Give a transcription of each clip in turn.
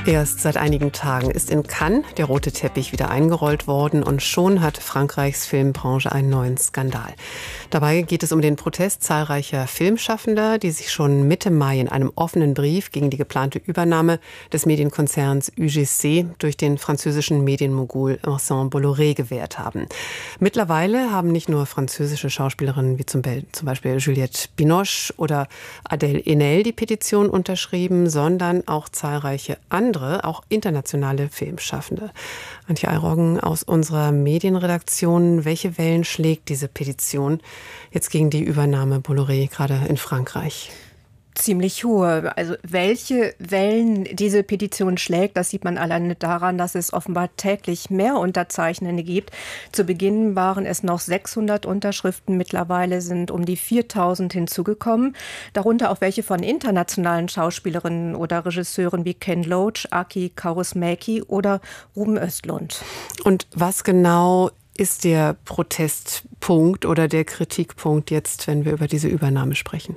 Erst seit einigen Tagen ist in Cannes der rote Teppich wieder eingerollt worden und schon hat Frankreichs Filmbranche einen neuen Skandal. Dabei geht es um den Protest zahlreicher Filmschaffender, die sich schon Mitte Mai in einem offenen Brief gegen die geplante Übernahme des Medienkonzerns UGC durch den französischen Medienmogul Vincent Bolloré gewehrt haben. Mittlerweile haben nicht nur französische Schauspielerinnen wie zum Beispiel Juliette Binoche oder Adèle Haenel die Petition unterschrieben, sondern auch zahlreiche andere, auch internationale Filmschaffende. Antje Eiroggen aus unserer Medienredaktion. Welche Wellen schlägt diese Petition jetzt gegen die Übernahme Bolloré gerade in Frankreich? Ziemlich hohe. Also welche Wellen diese Petition schlägt, das sieht man alleine daran, dass es offenbar täglich mehr Unterzeichnende gibt. Zu Beginn waren es noch 600 Unterschriften, mittlerweile sind um die 4000 hinzugekommen. Darunter auch welche von internationalen Schauspielerinnen oder Regisseuren wie Ken Loach, Aki Kaurismäki oder Ruben Östlund. Und was genau ist der Protestpunkt oder der Kritikpunkt jetzt, wenn wir über diese Übernahme sprechen?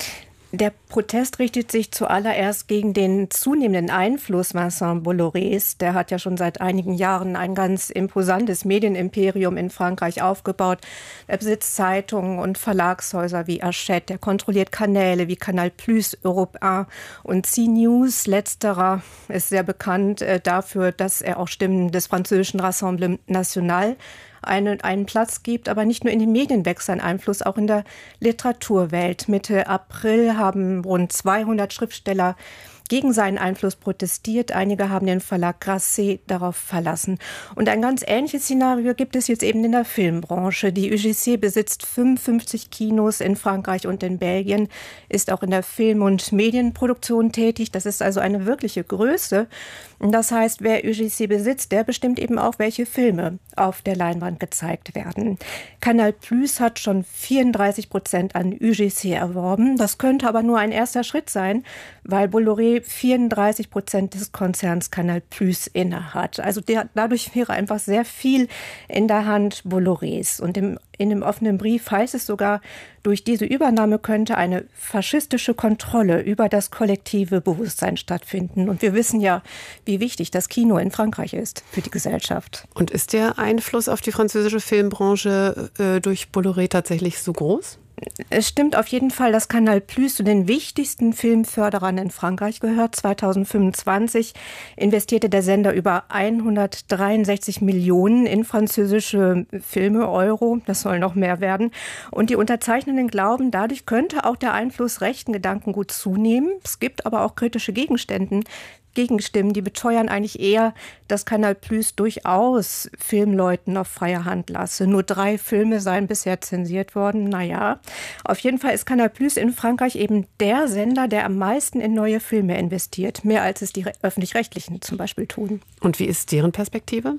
Der Protest richtet sich zuallererst gegen den zunehmenden Einfluss Vincent Bollorés. Der hat ja schon seit einigen Jahren ein ganz imposantes Medienimperium in Frankreich aufgebaut. Er besitzt Zeitungen und Verlagshäuser wie Hachette. Er kontrolliert Kanäle wie Canal+, Europe 1 und CNews. Letzterer ist sehr bekannt dafür, dass er auch Stimmen des französischen Rassemblement National einen Platz gibt, aber nicht nur in den Medien wächst sein Einfluss, auch in der Literaturwelt. Mitte April haben rund 200 Schriftsteller gegen seinen Einfluss protestiert. Einige haben den Verlag Grasset darauf verlassen. Und ein ganz ähnliches Szenario gibt es jetzt eben in der Filmbranche. Die UGC besitzt 55 Kinos in Frankreich und in Belgien, ist auch in der Film- und Medienproduktion tätig. Das ist also eine wirkliche Größe. Das heißt, wer UGC besitzt, der bestimmt eben auch, welche Filme auf der Leinwand gezeigt werden. Canal+ hat schon 34% an UGC erworben. Das könnte aber nur ein erster Schritt sein, weil Bolloré 34% des Konzerns Canal+ innehat. Also dadurch wäre einfach sehr viel in der Hand Bollorés. Und in dem offenen Brief heißt es sogar, durch diese Übernahme könnte eine faschistische Kontrolle über das kollektive Bewusstsein stattfinden. Und wir wissen ja, wie wichtig das Kino in Frankreich ist für die Gesellschaft. Und ist der Einfluss auf die französische Filmbranche durch Bolloré tatsächlich so groß? Es stimmt auf jeden Fall, dass Canal+ zu den wichtigsten Filmförderern in Frankreich gehört. 2025 investierte der Sender über 163 Millionen in französische Filme, Euro. Das soll noch mehr werden. Und die Unterzeichnenden glauben, dadurch könnte auch der Einfluss rechten Gedankengut zunehmen. Es gibt aber auch kritische Gegenstimmen, die beteuern eigentlich eher, dass Canal+ durchaus Filmleuten auf freie Hand lasse. Nur 3 Filme seien bisher zensiert worden. Naja, auf jeden Fall ist Canal+ in Frankreich eben der Sender, der am meisten in neue Filme investiert. Mehr als es die Öffentlich-Rechtlichen zum Beispiel tun. Und wie ist deren Perspektive?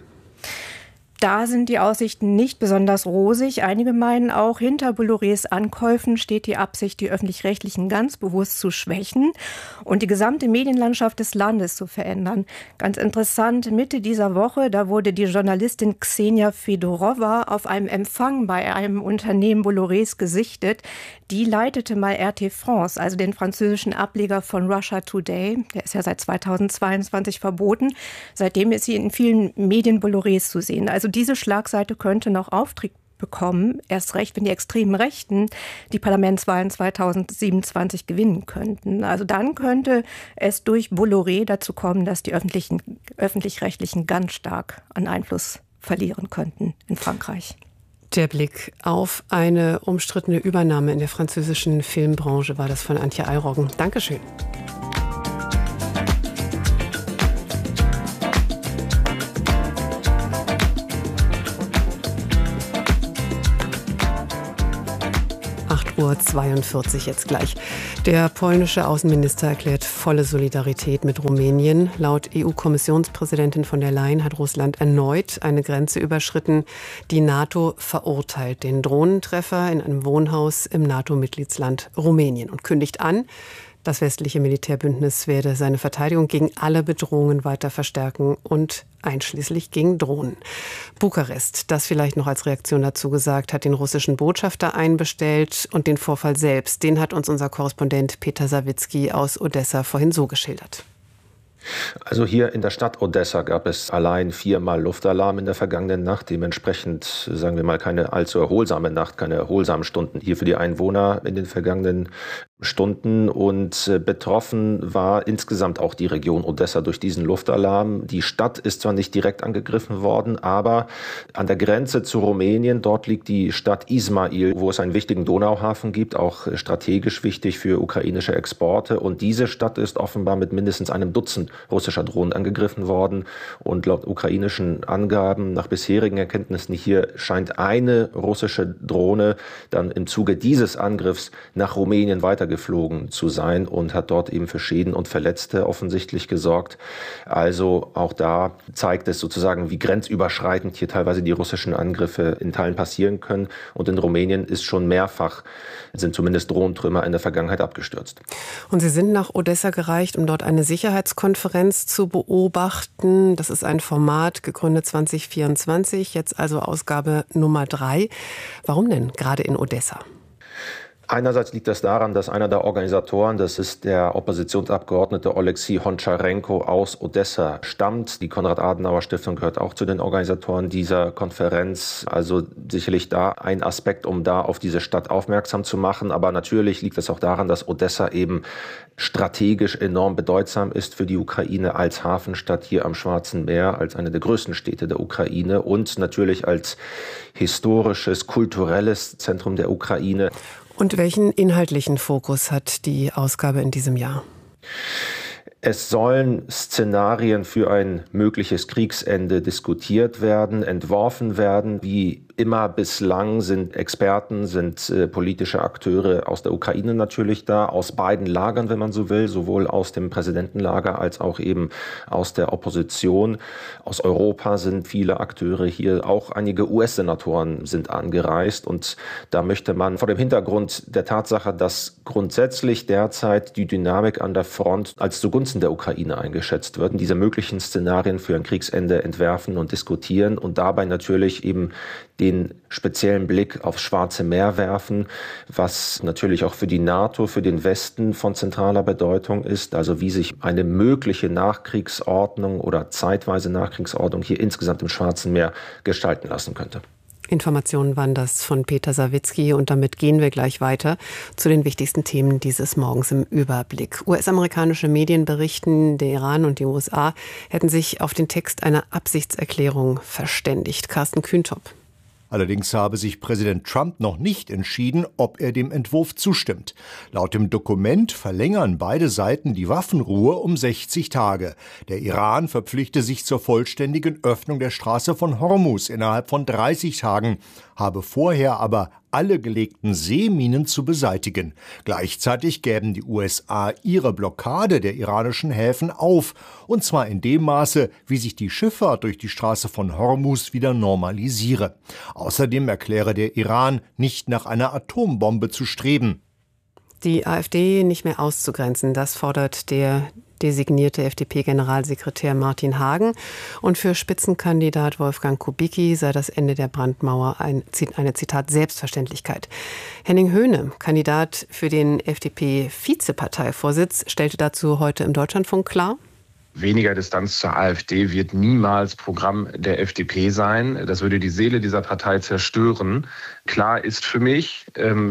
Da sind die Aussichten nicht besonders rosig. Einige meinen auch, hinter Bollorés Ankäufen steht die Absicht, die Öffentlich-Rechtlichen ganz bewusst zu schwächen und die gesamte Medienlandschaft des Landes zu verändern. Ganz interessant, Mitte dieser Woche, da wurde die Journalistin Ksenia Fedorova auf einem Empfang bei einem Unternehmen Bollorés gesichtet. Die leitete mal RT France, also den französischen Ableger von Russia Today. Der ist ja seit 2022 verboten. Seitdem ist sie in vielen Medien Bollorés zu sehen. Also diese Schlagseite könnte noch Auftrieb bekommen, erst recht, wenn die extremen Rechten die Parlamentswahlen 2027 gewinnen könnten. Also dann könnte es durch Bolloré dazu kommen, dass die Öffentlich-Rechtlichen ganz stark an Einfluss verlieren könnten in Frankreich. Der Blick auf eine umstrittene Übernahme in der französischen Filmbranche war das von Antje Eiroggen. Dankeschön. Uhr 42 jetzt gleich. Der polnische Außenminister erklärt volle Solidarität mit Rumänien. Laut EU-Kommissionspräsidentin von der Leyen hat Russland erneut eine Grenze überschritten. Die NATO verurteilt den Drohnentreffer in einem Wohnhaus im NATO-Mitgliedsland Rumänien und kündigt an, das westliche Militärbündnis werde seine Verteidigung gegen alle Bedrohungen weiter verstärken und einschließlich gegen Drohnen. Bukarest, das vielleicht noch als Reaktion dazu gesagt, hat den russischen Botschafter einbestellt und den Vorfall selbst, den hat uns unser Korrespondent Peter Sawicki aus Odessa vorhin so geschildert. Also hier in der Stadt Odessa gab es allein 4-mal Luftalarm in der vergangenen Nacht. Dementsprechend, sagen wir mal, keine allzu erholsame Nacht, keine erholsamen Stunden hier für die Einwohner in den vergangenen Stunden. Und betroffen war insgesamt auch die Region Odessa durch diesen Luftalarm. Die Stadt ist zwar nicht direkt angegriffen worden, aber an der Grenze zu Rumänien, dort liegt die Stadt Ismail, wo es einen wichtigen Donauhafen gibt, auch strategisch wichtig für ukrainische Exporte. Und diese Stadt ist offenbar mit mindestens einem Dutzend russischer Drohnen angegriffen worden. Und laut ukrainischen Angaben, nach bisherigen Erkenntnissen hier, scheint eine russische Drohne dann im Zuge dieses Angriffs nach Rumänien weitergeflogen zu sein und hat dort eben für Schäden und Verletzte offensichtlich gesorgt. Also auch da zeigt es sozusagen, wie grenzüberschreitend hier teilweise die russischen Angriffe in Teilen passieren können. Und in Rumänien ist schon mehrfach, sind zumindest Drohnentrümmer in der Vergangenheit abgestürzt. Und Sie sind nach Odessa gereist, um dort eine Sicherheitskonferenz zu beobachten. Das ist ein Format, gegründet 2024, jetzt also Ausgabe Nummer 3. Warum denn gerade in Odessa? Einerseits liegt das daran, dass einer der Organisatoren, das ist der Oppositionsabgeordnete Oleksiy Honcharenko aus Odessa, stammt. Die Konrad-Adenauer-Stiftung gehört auch zu den Organisatoren dieser Konferenz. Also sicherlich da ein Aspekt, um da auf diese Stadt aufmerksam zu machen. Aber natürlich liegt es auch daran, dass Odessa eben strategisch enorm bedeutsam ist für die Ukraine als Hafenstadt hier am Schwarzen Meer, als eine der größten Städte der Ukraine und natürlich als historisches, kulturelles Zentrum der Ukraine. Und welchen inhaltlichen Fokus hat die Ausgabe in diesem Jahr? Es sollen Szenarien für ein mögliches Kriegsende diskutiert werden, entworfen werden. Wie immer bislang sind Experten, sind politische Akteure aus der Ukraine natürlich da, aus beiden Lagern, wenn man so will, sowohl aus dem Präsidentenlager als auch eben aus der Opposition. Aus Europa sind viele Akteure hier, auch einige US-Senatoren sind angereist. Und da möchte man vor dem Hintergrund der Tatsache, dass grundsätzlich derzeit die Dynamik an der Front als zugunsten der Ukraine eingeschätzt wird, diese möglichen Szenarien für ein Kriegsende entwerfen und diskutieren und dabei natürlich eben den speziellen Blick aufs Schwarze Meer werfen, was natürlich auch für die NATO, für den Westen von zentraler Bedeutung ist, also wie sich eine mögliche Nachkriegsordnung oder zeitweise Nachkriegsordnung hier insgesamt im Schwarzen Meer gestalten lassen könnte. Informationen waren das von Peter Sawicki und damit gehen wir gleich weiter zu den wichtigsten Themen dieses Morgens im Überblick. US-amerikanische Medien berichten, der Iran und die USA hätten sich auf den Text einer Absichtserklärung verständigt. Carsten Kühntop. Allerdings habe sich Präsident Trump noch nicht entschieden, ob er dem Entwurf zustimmt. Laut dem Dokument verlängern beide Seiten die Waffenruhe um 60 Tage. Der Iran verpflichte sich zur vollständigen Öffnung der Straße von Hormuz innerhalb von 30 Tagen, habe vorher aber alle gelegten Seeminen zu beseitigen. Gleichzeitig gäben die USA ihre Blockade der iranischen Häfen auf, und zwar in dem Maße, wie sich die Schifffahrt durch die Straße von Hormuz wieder normalisiere. Außerdem erkläre der Iran, nicht nach einer Atombombe zu streben. Die AfD nicht mehr auszugrenzen, das fordert der designierte FDP-Generalsekretär Martin Hagen. Und für Spitzenkandidat Wolfgang Kubicki sei das Ende der Brandmauer eine, Zitat, Selbstverständlichkeit. Henning Höhne, Kandidat für den FDP-Vizeparteivorsitz, stellte dazu heute im Deutschlandfunk klar: Weniger Distanz zur AfD wird niemals Programm der FDP sein. Das würde die Seele dieser Partei zerstören. Klar ist für mich,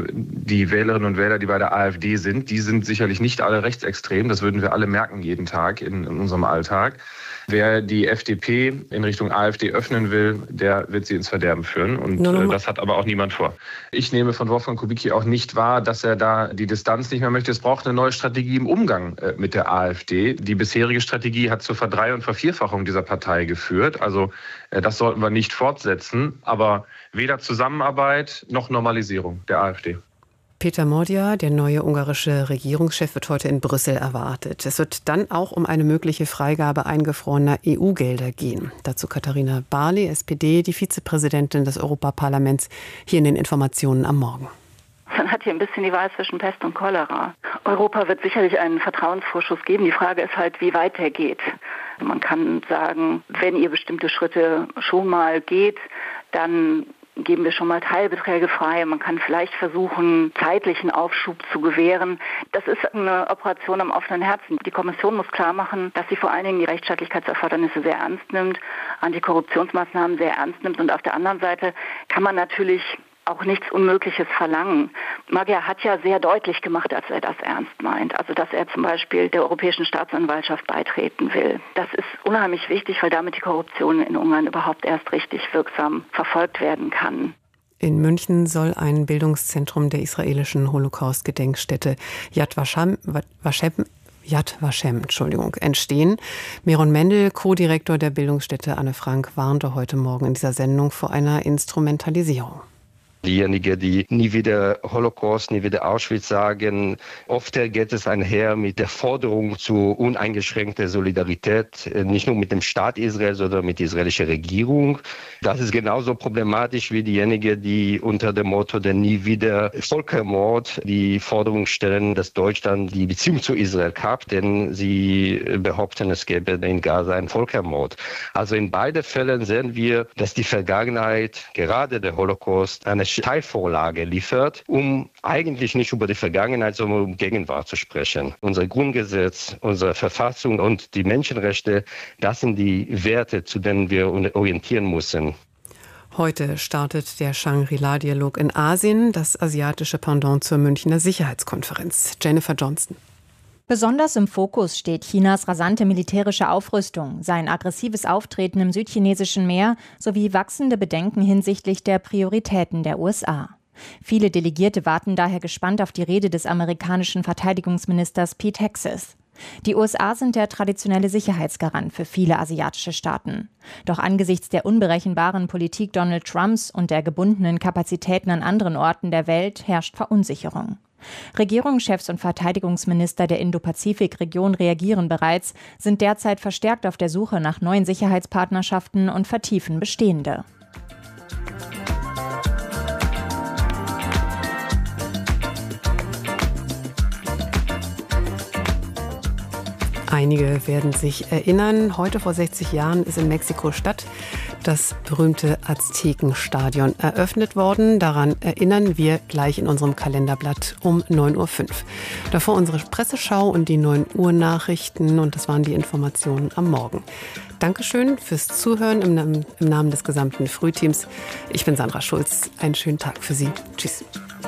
die Wählerinnen und Wähler, die bei der AfD sind, die sind sicherlich nicht alle rechtsextrem. Das würden wir alle merken jeden Tag in unserem Alltag. Wer die FDP in Richtung AfD öffnen will, der wird sie ins Verderben führen. Und das hat aber auch niemand vor. Ich nehme von Wolfgang Kubicki auch nicht wahr, dass er da die Distanz nicht mehr möchte. Es braucht eine neue Strategie im Umgang mit der AfD. Die bisherige Strategie hat zur Verdrei- und Vervierfachung dieser Partei geführt. Also das sollten wir nicht fortsetzen. Aber weder Zusammenarbeit noch Normalisierung der AfD. Peter Mordia, der neue ungarische Regierungschef, wird heute in Brüssel erwartet. Es wird dann auch um eine mögliche Freigabe eingefrorener EU-Gelder gehen. Dazu Katharina Barley, SPD, die Vizepräsidentin des Europaparlaments, hier in den Informationen am Morgen. Man hat hier ein bisschen die Wahl zwischen Pest und Cholera. Europa wird sicherlich einen Vertrauensvorschuss geben. Die Frage ist halt, wie weit er geht. Man kann sagen, wenn ihr bestimmte Schritte schon mal geht, dann geben wir schon mal Teilbeträge frei. Man kann vielleicht versuchen, zeitlichen Aufschub zu gewähren. Das ist eine Operation am offenen Herzen. Die Kommission muss klar machen, dass sie vor allen Dingen die Rechtsstaatlichkeitserfordernisse sehr ernst nimmt, Antikorruptionsmaßnahmen sehr ernst nimmt. Und auf der anderen Seite kann man natürlich auch nichts Unmögliches verlangen. Magyar hat ja sehr deutlich gemacht, dass er das ernst meint. Also, dass er zum Beispiel der Europäischen Staatsanwaltschaft beitreten will. Das ist unheimlich wichtig, weil damit die Korruption in Ungarn überhaupt erst richtig wirksam verfolgt werden kann. In München soll ein Bildungszentrum der israelischen Holocaust-Gedenkstätte Yad Vashem entstehen. Meron Mendel, Co-Direktor der Bildungsstätte Anne Frank, warnte heute Morgen in dieser Sendung vor einer Instrumentalisierung. Diejenigen, die nie wieder Holocaust, nie wieder Auschwitz sagen, oft geht es einher mit der Forderung zu uneingeschränkter Solidarität, nicht nur mit dem Staat Israel, sondern mit der israelischen Regierung. Das ist genauso problematisch wie diejenigen, die unter dem Motto der nie wieder Völkermord die Forderung stellen, dass Deutschland die Beziehung zu Israel kappt, denn sie behaupten, es gäbe in Gaza einen Völkermord. Also in beiden Fällen sehen wir, dass die Vergangenheit, gerade der Holocaust, eine Teilvorlage liefert, um eigentlich nicht über die Vergangenheit, sondern um Gegenwart zu sprechen. Unser Grundgesetz, unsere Verfassung und die Menschenrechte, das sind die Werte, zu denen wir uns orientieren müssen. Heute startet der Shangri-La-Dialog in Asien, das asiatische Pendant zur Münchner Sicherheitskonferenz. Jennifer Johnston. Besonders im Fokus steht Chinas rasante militärische Aufrüstung, sein aggressives Auftreten im südchinesischen Meer sowie wachsende Bedenken hinsichtlich der Prioritäten der USA. Viele Delegierte warten daher gespannt auf die Rede des amerikanischen Verteidigungsministers Pete Hegseth. Die USA sind der traditionelle Sicherheitsgarant für viele asiatische Staaten. Doch angesichts der unberechenbaren Politik Donald Trumps und der gebundenen Kapazitäten an anderen Orten der Welt herrscht Verunsicherung. Regierungschefs und Verteidigungsminister der Indo-Pazifik-Region reagieren bereits, sind derzeit verstärkt auf der Suche nach neuen Sicherheitspartnerschaften und vertiefen bestehende. Einige werden sich erinnern, heute vor 60 Jahren ist in Mexiko-Stadt das berühmte Aztekenstadion eröffnet worden. Daran erinnern wir gleich in unserem Kalenderblatt um 9.05 Uhr. Davor unsere Presseschau und die 9 Uhr Nachrichten, und das waren die Informationen am Morgen. Dankeschön fürs Zuhören im Namen des gesamten Frühteams. Ich bin Sandra Schulz. Einen schönen Tag für Sie. Tschüss.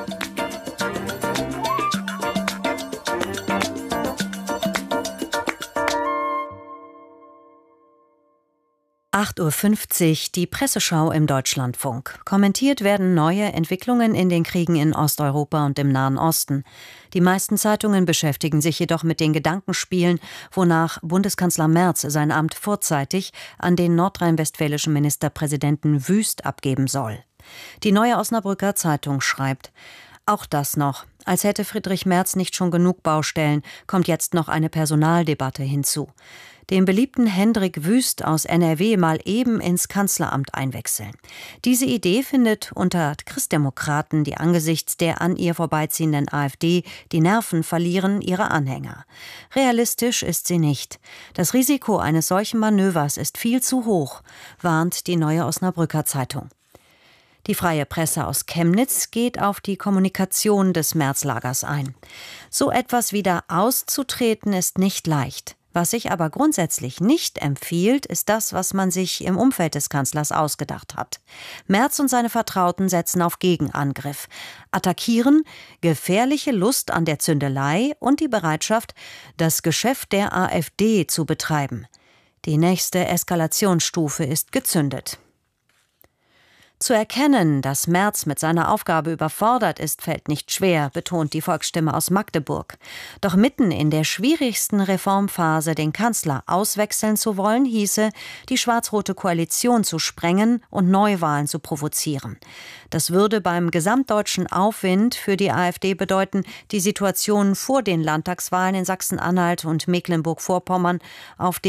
8.50 Uhr, die Presseschau im Deutschlandfunk. Kommentiert werden neue Entwicklungen in den Kriegen in Osteuropa und im Nahen Osten. Die meisten Zeitungen beschäftigen sich jedoch mit den Gedankenspielen, wonach Bundeskanzler Merz sein Amt vorzeitig an den nordrhein-westfälischen Ministerpräsidenten Wüst abgeben soll. Die Neue Osnabrücker Zeitung schreibt: Auch das noch. Als hätte Friedrich Merz nicht schon genug Baustellen, kommt jetzt noch eine Personaldebatte hinzu. Den beliebten Hendrik Wüst aus NRW mal eben ins Kanzleramt einwechseln. Diese Idee findet unter Christdemokraten, die angesichts der an ihr vorbeiziehenden AfD die Nerven verlieren, ihre Anhänger. Realistisch ist sie nicht. Das Risiko eines solchen Manövers ist viel zu hoch, warnt die Neue Osnabrücker Zeitung. Die Freie Presse aus Chemnitz geht auf die Kommunikation des Merz-Lagers ein. So etwas wieder auszutreten ist nicht leicht. Was sich aber grundsätzlich nicht empfiehlt, ist das, was man sich im Umfeld des Kanzlers ausgedacht hat. Merz und seine Vertrauten setzen auf Gegenangriff, attackieren gefährliche Lust an der Zündelei und die Bereitschaft, das Geschäft der AfD zu betreiben. Die nächste Eskalationsstufe ist gezündet. Zu erkennen, dass Merz mit seiner Aufgabe überfordert ist, fällt nicht schwer, betont die Volksstimme aus Magdeburg. Doch mitten in der schwierigsten Reformphase den Kanzler auswechseln zu wollen, hieße, die schwarz-rote Koalition zu sprengen und Neuwahlen zu provozieren. Das würde beim gesamtdeutschen Aufwind für die AfD bedeuten, die Situation vor den Landtagswahlen in Sachsen-Anhalt und Mecklenburg-Vorpommern auf